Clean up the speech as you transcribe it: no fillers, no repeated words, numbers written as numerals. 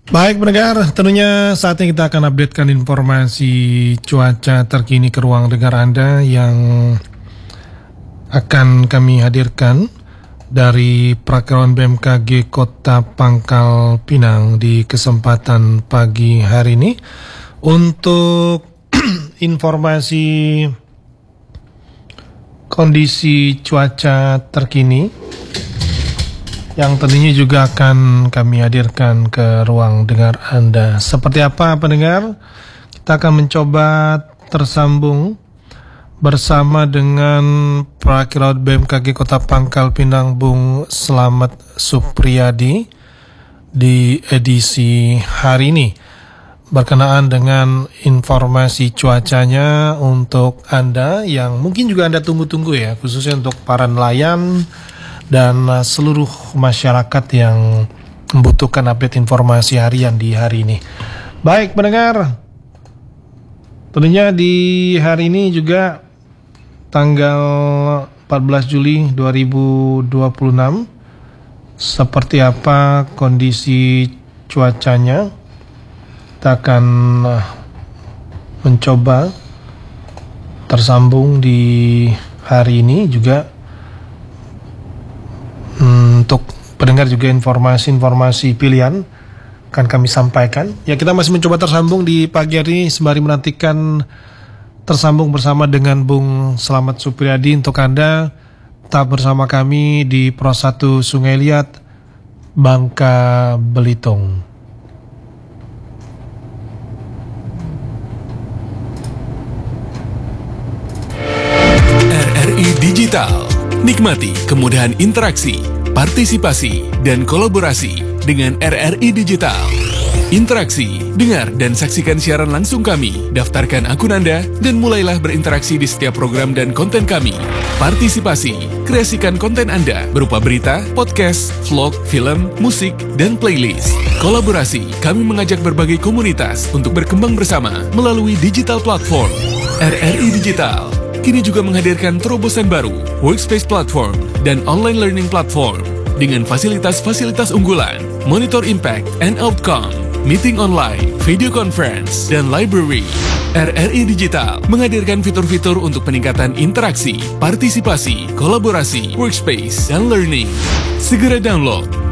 Baik pendengar, tentunya saatnya kita akan updatekan informasi cuaca terkini ke ruang dengar Anda yang akan kami hadirkan dari Prakirawan BMKG Kota Pangkal Pinang di kesempatan pagi hari ini. Untuk informasi kondisi cuaca terkini yang tentunya juga akan kami hadirkan ke ruang dengar Anda. Seperti apa pendengar? Kita akan mencoba tersambung bersama dengan Prakirawan BMKG Kota Pangkal Pinang Bung Slamet Supriyadi di edisi hari ini berkenaan dengan informasi cuacanya untuk Anda yang mungkin juga Anda tunggu-tunggu ya, khususnya untuk para nelayan dan seluruh masyarakat yang membutuhkan update informasi harian di hari ini. Baik pendengar, tentunya di hari ini juga tanggal 14 Juli 2026 seperti apa kondisi cuacanya, kita akan mencoba tersambung di hari ini juga. Untuk pendengar juga informasi pilihan akan kami sampaikan. Ya, kita masih mencoba tersambung di pagi hari ini sembari menantikan tersambung bersama dengan Bung Slamet Supriyadi. Untuk Anda tetap bersama kami di Pro 1 Sungai Liat, Bangka Belitung. RRI Digital. Nikmati kemudahan interaksi, partisipasi, dan kolaborasi dengan RRI Digital. Interaksi, dengar dan saksikan siaran langsung kami, daftarkan akun Anda, dan mulailah berinteraksi di setiap program dan konten kami. Partisipasi, kreasikan konten Anda berupa berita, podcast, vlog, film, musik, dan playlist. Kolaborasi, kami mengajak berbagai komunitas untuk berkembang bersama melalui digital platform. RRI Digital kini juga menghadirkan terobosan baru, workspace platform, dan online learning platform dengan fasilitas-fasilitas unggulan, monitor impact and outcome, meeting online, video conference, dan library. RRI Digital menghadirkan fitur-fitur untuk peningkatan interaksi, partisipasi, kolaborasi, workspace, dan learning. Segera download